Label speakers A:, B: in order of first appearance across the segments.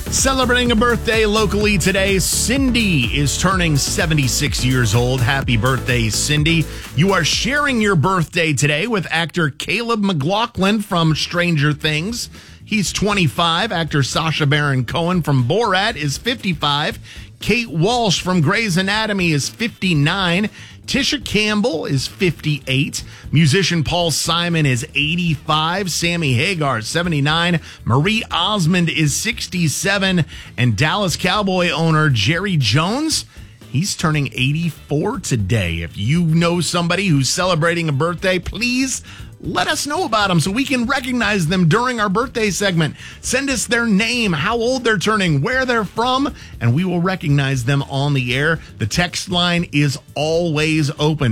A: Celebrating a birthday locally today, Cindy is turning 76 years old. Happy birthday, Cindy. You are sharing your birthday today with actor Caleb McLaughlin from Stranger Things. He's 25. Actor Sacha Baron Cohen from Borat is 55. Kate Walsh from Grey's Anatomy is 59. Tisha Campbell is 58. Musician Paul Simon is 85. Sammy Hagar, 79. Marie Osmond is 67. And Dallas Cowboy owner Jerry Jones, he's turning 84 today. If you know somebody who's celebrating a birthday, please let us know about them so we can recognize them during our birthday segment. Send us their name, how old they're turning, where they're from, and we will recognize them on the air. The text line is always open,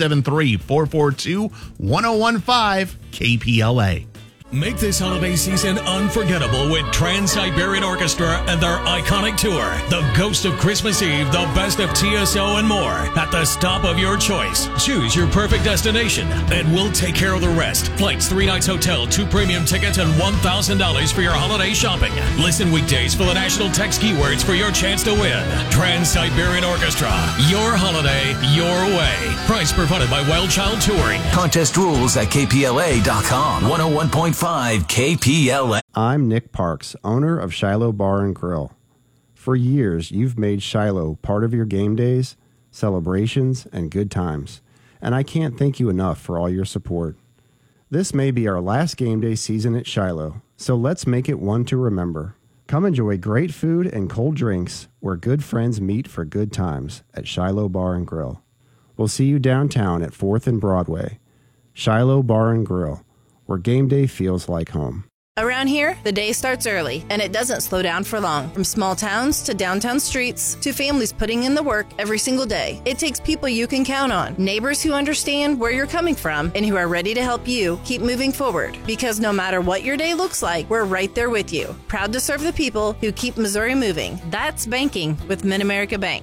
A: 573-442-1015 KPLA.
B: Make this holiday season unforgettable with Trans-Siberian Orchestra and their iconic tour, The Ghost of Christmas Eve, The Best of TSO, and more at the stop of your choice. Choose your perfect destination, and we'll take care of the rest. Flights, 3 nights hotel, 2 premium tickets, and $1,000 for your holiday shopping. Listen weekdays for the national text keywords for your chance to win. Trans-Siberian Orchestra, your holiday, your way. Price provided by Wild Child Touring.
C: Contest rules at kpla.com. 101.5 KPLA.
D: I'm Nick Parks, owner of Shiloh Bar and Grill. For years, you've made Shiloh part of your game days, celebrations, and good times, and I can't thank you enough for all your support. This may be our last game day season at Shiloh, so let's make it one to remember. Come enjoy great food and cold drinks where good friends meet for good times at Shiloh Bar and Grill. We'll see you downtown at 4th and Broadway. Shiloh Bar and Grill, where game day feels like home.
E: Around here, the day starts early, and it doesn't slow down for long. From small towns to downtown streets to families putting in the work every single day, it takes people you can count on, neighbors who understand where you're coming from and who are ready to help you keep moving forward. Because no matter what your day looks like, we're right there with you, proud to serve the people who keep Missouri moving. That's banking with Mid-America Bank.